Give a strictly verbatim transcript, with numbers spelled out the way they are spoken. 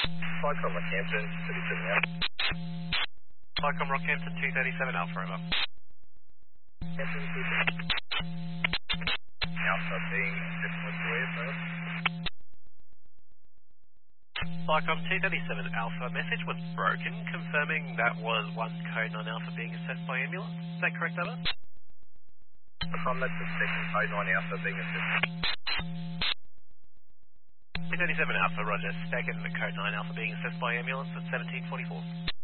Flycom Rockhampton, thirty-seven Alpha. Flycom Rockhampton, two thirty-seven Alpha, over. Hampton, two thirty-seven. Alpha being seven point two eight, over. Flycom two thirty-seven Alpha, message was broken, confirming that was one code nine Alpha being assessed by ambulance. Is that correct, over? From that's the second code nine Alpha being assessed. two thirty-seven Alpha, roger. Second code nine Alpha being assessed by ambulance at seventeen forty-four.